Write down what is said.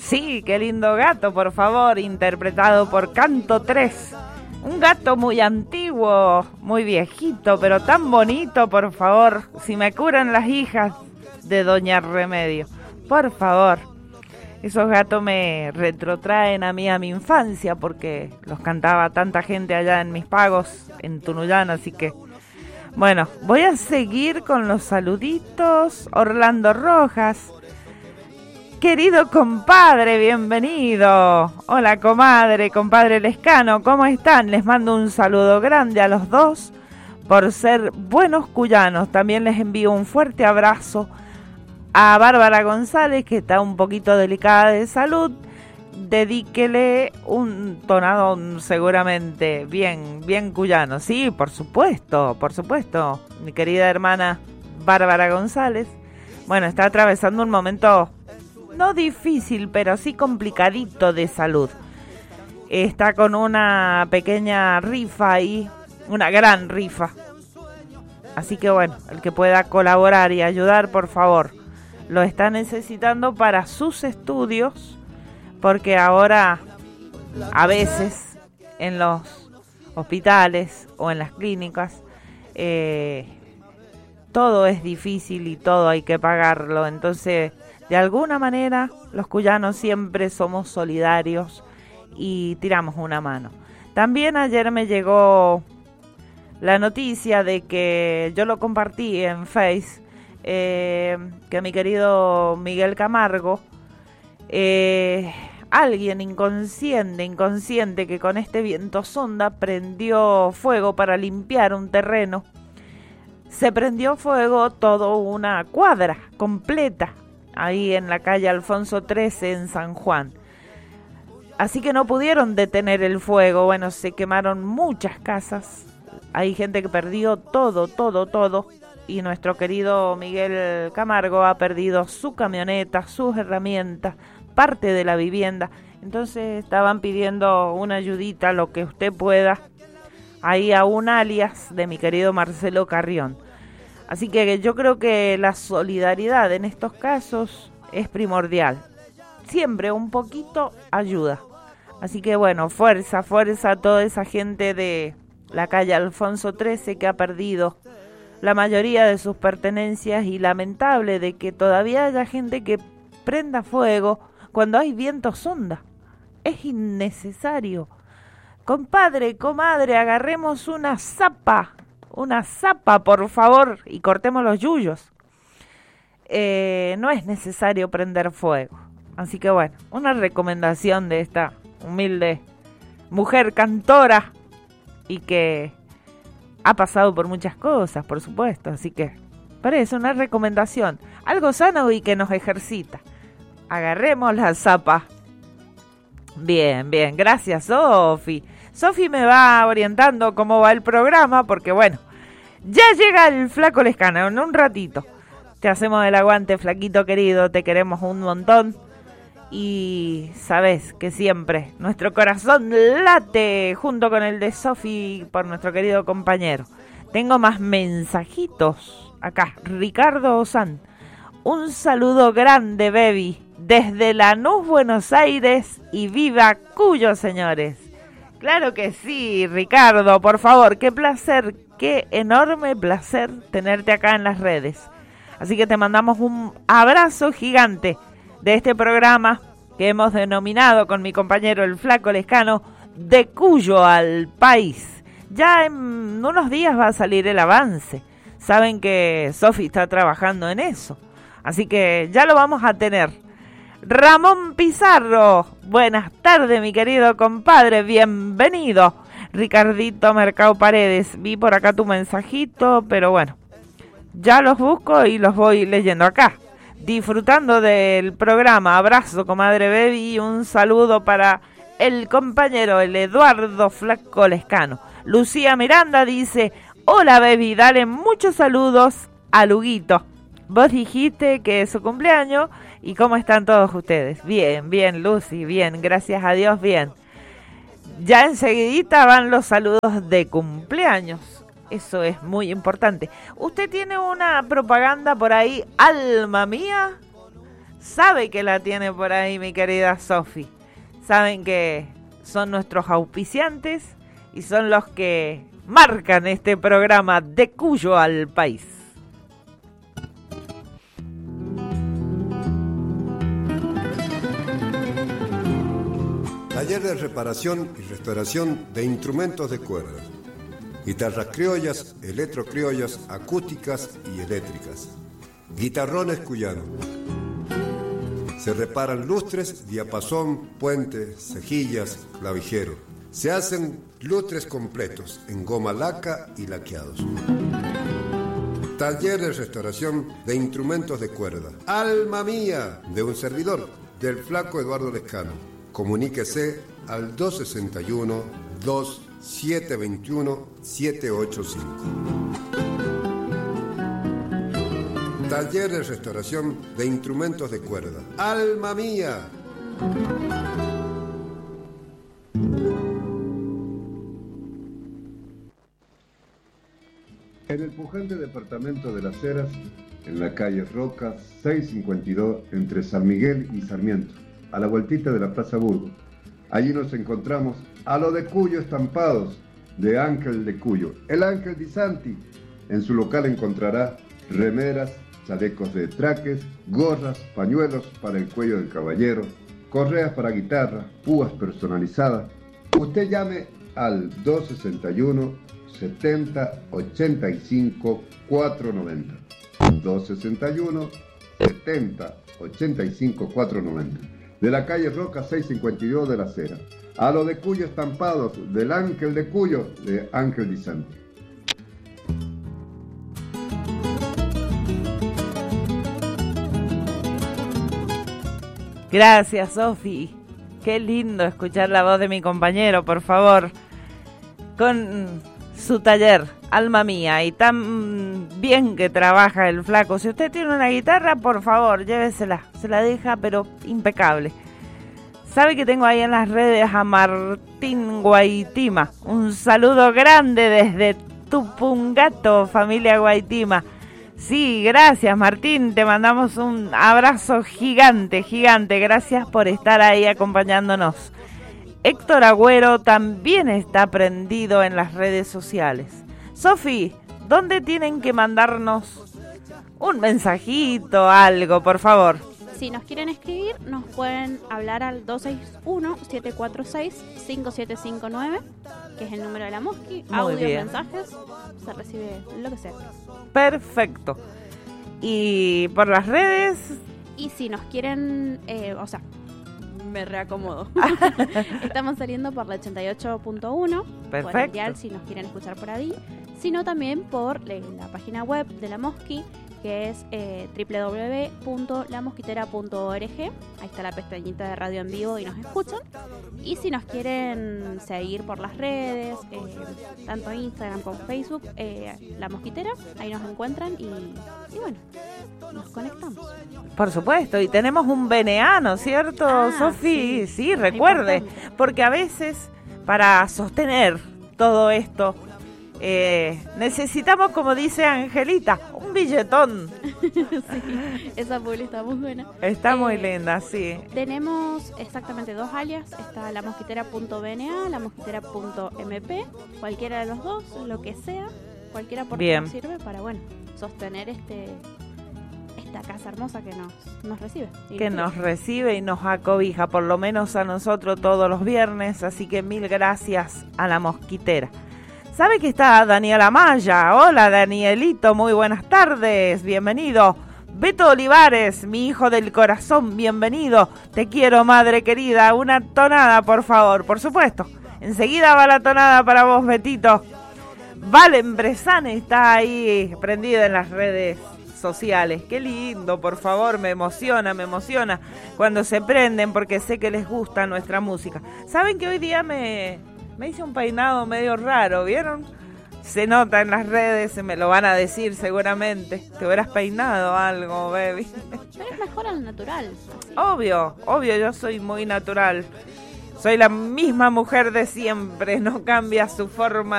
Sí, qué lindo gato, por favor, interpretado por Canto 3. Un gato muy antiguo, muy viejito, pero tan bonito, por favor. Si me curan las hijas de Doña Remedio, por favor. Esos gatos me retrotraen a mi infancia, porque los cantaba tanta gente allá en Mis Pagos, en Tunuyán, así que... Bueno, voy a seguir con los saluditos. Orlando Rojas. Querido compadre, bienvenido. Hola, comadre, compadre Lescano, ¿cómo están? Les mando un saludo grande a los dos por ser buenos cuyanos. También les envío un fuerte abrazo a Bárbara González, que está un poquito delicada de salud. Dedíquele un tonado seguramente bien cuyano. Sí, por supuesto, mi querida hermana Bárbara González. Bueno, está atravesando un momento... no difícil, pero sí complicadito de salud. Está con una pequeña rifa ahí, una gran rifa. Así que bueno, el que pueda colaborar y ayudar, por favor. Lo está necesitando para sus estudios, porque ahora a veces en los hospitales o en las clínicas todo es difícil y todo hay que pagarlo. Entonces... de alguna manera, los cuyanos siempre somos solidarios y tiramos una mano. También ayer me llegó la noticia de que yo lo compartí en Face, que mi querido Miguel Camargo, alguien inconsciente que con este viento sonda prendió fuego para limpiar un terreno. Se prendió fuego toda una cuadra completa, ahí en la calle Alfonso 13 en San Juan. Así que no pudieron detener el fuego. Bueno, se quemaron muchas casas. Hay gente que perdió todo. Y nuestro querido Miguel Camargo ha perdido su camioneta, sus herramientas, parte de la vivienda. Entonces estaban pidiendo una ayudita, lo que usted pueda, ahí a un alias de mi querido Marcelo Carrión. Así que yo creo que la solidaridad en estos casos es primordial. Siempre un poquito ayuda. Así que bueno, fuerza a toda esa gente de la calle Alfonso 13 que ha perdido la mayoría de sus pertenencias, y lamentable de que todavía haya gente que prenda fuego cuando hay viento sonda. Es innecesario. Compadre, comadre, agarremos una zapa, por favor, y cortemos los yuyos. No es necesario prender fuego. Así que bueno, una recomendación de esta humilde mujer cantora y que ha pasado por muchas cosas, por supuesto. Así que parece una recomendación, algo sano y que nos ejercita. Agarremos la zapa. Bien, gracias, Sofi. Sofi me va orientando cómo va el programa, porque bueno, ya llega el Flaco Lescano en un ratito. Te hacemos el aguante, flaquito querido, te queremos un montón. Y sabes que siempre nuestro corazón late junto con el de Sofi por nuestro querido compañero. Tengo más mensajitos acá. Ricardo Ozán, un saludo grande, baby, desde Lanús, Buenos Aires, y viva Cuyo, señores. Claro que sí, Ricardo, por favor, qué placer, qué enorme placer tenerte acá en las redes. Así que te mandamos un abrazo gigante de este programa que hemos denominado con mi compañero el Flaco Lescano, de Cuyo al País. Ya en unos días va a salir el avance. Saben que Sofi está trabajando en eso, así que ya lo vamos a tener. Ramón Pizarro, buenas tardes, mi querido compadre, bienvenido. Ricardito Mercado Paredes, vi por acá tu mensajito, pero bueno, ya los busco y los voy leyendo acá. Disfrutando del programa, abrazo, comadre Baby, y un saludo para el compañero, el Eduardo Flaco Lescano. Lucía Miranda dice, hola Baby, dale muchos saludos a Luguito. Vos dijiste que es su cumpleaños, ¿y cómo están todos ustedes? Bien, Lucy, bien, gracias a Dios, bien. Ya enseguidita van los saludos de cumpleaños. Eso es muy importante. ¿Usted tiene una propaganda por ahí, alma mía? sabe que la tiene por ahí mi querida Sofi. Saben que son nuestros auspiciantes y son los que marcan este programa de Cuyo al País. Taller de reparación y restauración de instrumentos de cuerda. Guitarras criollas, electrocriollas, acústicas y eléctricas. Guitarrones cuyanos. Se reparan lustres, diapasón, puentes, cejillas, clavijero. Se hacen lustres completos en goma laca y laqueados. Taller de restauración de instrumentos de cuerda. Alma mía, de un servidor, del flaco Eduardo Lescano. Comuníquese al 261-2721-785. Taller de restauración de instrumentos de cuerda. ¡Alma mía! En el pujante departamento de Las Heras, en la calle Roca 652, entre San Miguel y Sarmiento, a la vueltita de la Plaza Burgo. Allí nos encontramos a lo de Cuyo Estampados, de Ángel de Cuyo, el Ángel Di Santi. En su local encontrará remeras, chalecos de traques, gorras, pañuelos para el cuello del caballero, correas para guitarra, púas personalizadas. Usted llame al 261 70 85 490. 261 70 85 490. De la calle Roca 652 de Las Heras. A lo de Cuyo Estampados, del Ángel de Cuyo, de Ángel Di Santi. Gracias, Sofi. Qué lindo escuchar la voz de mi compañero, por favor. Con su taller, Alma Mía, y tan bien que trabaja el flaco. Si usted tiene una guitarra, por favor, llévesela. Se la deja, pero impecable. Sabe que tengo ahí en las redes a Martín Guaitima. Un saludo grande desde Tupungato, familia Guaitima. Sí, gracias Martín, te mandamos un abrazo gigante, gigante. Gracias por estar ahí acompañándonos. Héctor Agüero también está prendido en las redes sociales. Sofi, ¿dónde tienen que mandarnos un mensajito, algo, por favor? Si nos quieren escribir, nos pueden hablar al 261-746-5759, que es el número de la Mosqui. Audio, mensajes, se recibe lo que sea. Perfecto. ¿Y por las redes? Y si nos quieren, me reacomodo. Estamos saliendo por la 88.1, por el dial, si nos quieren escuchar por ahí, sino también por la página web de la Mosqui, que es www.lamosquitera.org. Ahí está la pestañita de radio en vivo y nos escuchan. Y si nos quieren seguir por las redes, tanto Instagram como Facebook, La Mosquitera, ahí nos encuentran y bueno, nos conectamos. Por supuesto, y tenemos un BNA, ¿no es cierto, Sofi? Sí, recuerde, porque a veces para sostener todo esto necesitamos, como dice Angelita, un billetón. Sí, esa publi está muy buena. Está muy linda, sí. Tenemos exactamente dos alias. Está lamosquitera.bna, lamosquitera.mp. Cualquiera de los dos, lo que sea, cualquier aporte nos sirve para, sostener esta casa hermosa que nos recibe. Que nos recibe y nos acobija, por lo menos a nosotros todos los viernes. Así que mil gracias a La Mosquitera. ¿Sabe que está Daniel Amaya? Hola, Danielito, muy buenas tardes, bienvenido. Beto Olivares, mi hijo del corazón, bienvenido. Te quiero, madre querida. Una tonada, por favor, por supuesto. Enseguida va la tonada para vos, Betito. Valen Bresane está ahí prendida en las redes sociales. Qué lindo, por favor, me emociona cuando se prenden, porque sé que les gusta nuestra música. ¿Saben que hoy día me hice un peinado medio raro, ¿vieron? Se nota en las redes, se me lo van a decir seguramente. Te hubieras peinado algo, baby. Pero es mejor al natural. Así. Obvio, yo soy muy natural. Soy la misma mujer de siempre, no cambia su forma